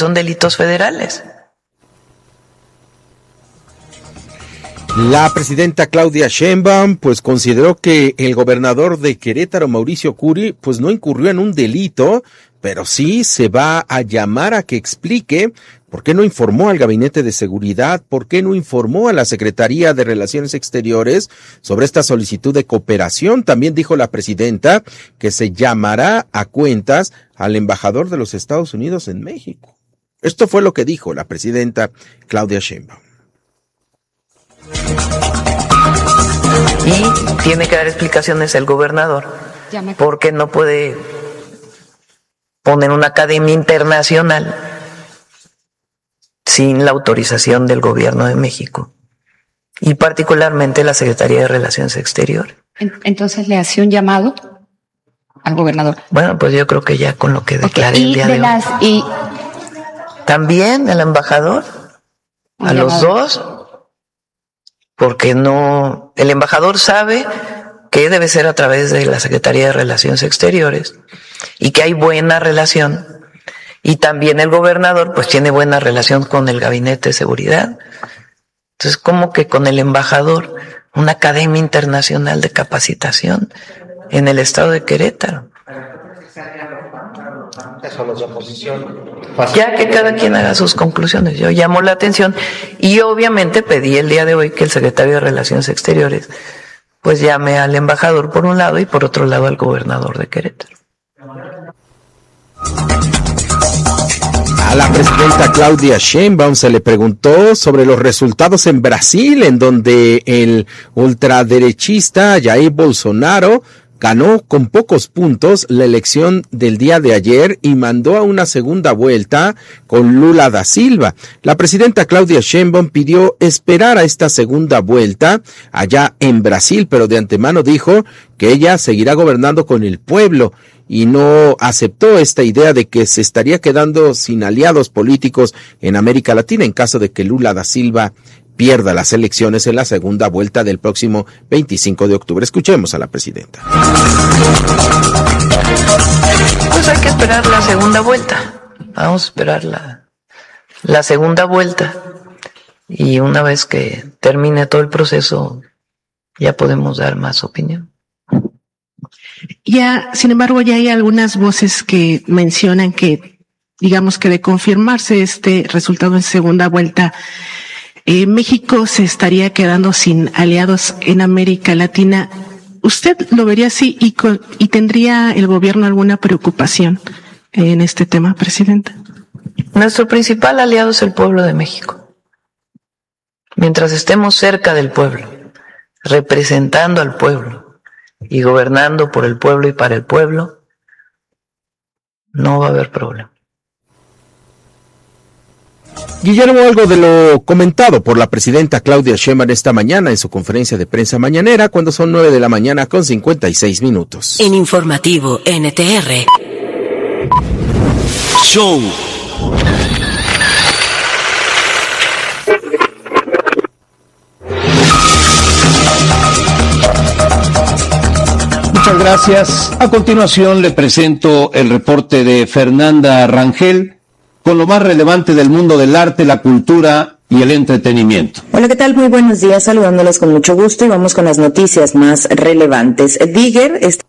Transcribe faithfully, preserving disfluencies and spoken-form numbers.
son delitos federales. La presidenta Claudia Sheinbaum pues consideró que el gobernador de Querétaro, Mauricio Curi, pues no incurrió en un delito, pero sí se va a llamar a que explique por qué no informó al Gabinete de Seguridad, por qué no informó a la Secretaría de Relaciones Exteriores sobre esta solicitud de cooperación. También dijo la presidenta que se llamará a cuentas al embajador de los Estados Unidos en México. Esto fue lo que dijo la presidenta Claudia Sheinbaum. Y tiene que dar explicaciones el gobernador, porque no puede poner una academia internacional sin la autorización del gobierno de México y particularmente la Secretaría de Relaciones Exteriores. Entonces le hacía un llamado al gobernador. Bueno, pues yo creo que ya con lo que declaré okay. el día de, de las, hoy. Y también el embajador, a llamado. Los dos. Porque no, el embajador sabe que debe ser a través de la Secretaría de Relaciones Exteriores y que hay buena relación, y también el gobernador pues tiene buena relación con el Gabinete de Seguridad. Entonces, como que con el embajador, una academia internacional de capacitación en el estado de Querétaro. Ya que cada quien haga sus conclusiones. Yo llamo la atención y obviamente pedí el día de hoy que el secretario de Relaciones Exteriores pues llame al embajador por un lado y por otro lado al gobernador de Querétaro. A la presidenta Claudia Sheinbaum se le preguntó sobre los resultados en Brasil, en donde el ultraderechista Jair Bolsonaro ganó con pocos puntos la elección del día de ayer y mandó a una segunda vuelta con Lula da Silva. La presidenta Claudia Sheinbaum pidió esperar a esta segunda vuelta allá en Brasil, pero de antemano dijo que ella seguirá gobernando con el pueblo y no aceptó esta idea de que se estaría quedando sin aliados políticos en América Latina en caso de que Lula da Silva pierda las elecciones en la segunda vuelta del próximo veinticinco de octubre. Escuchemos a la presidenta. Pues hay que esperar la segunda vuelta. Vamos a esperar la, la segunda vuelta. Y una vez que termine todo el proceso, ya podemos dar más opinión. Ya, sin embargo, ya hay algunas voces que mencionan que, digamos que de confirmarse este resultado en segunda vuelta, Eh, México se estaría quedando sin aliados en América Latina. ¿Usted lo vería así y, con, y tendría el gobierno alguna preocupación en este tema, presidenta? Nuestro principal aliado es el pueblo de México. Mientras estemos cerca del pueblo, representando al pueblo y gobernando por el pueblo y para el pueblo, no va a haber problema. Guillermo, algo de lo comentado por la presidenta Claudia Sheinbaum esta mañana en su conferencia de prensa mañanera, cuando son nueve de la mañana con cincuenta y seis minutos. En Informativo N T R. Show. Muchas gracias. A continuación le presento el reporte de Fernanda Rangel con lo más relevante del mundo del arte, la cultura y el entretenimiento. Hola, ¿qué tal? Muy buenos días, saludándolos con mucho gusto y vamos con las noticias más relevantes. Digger está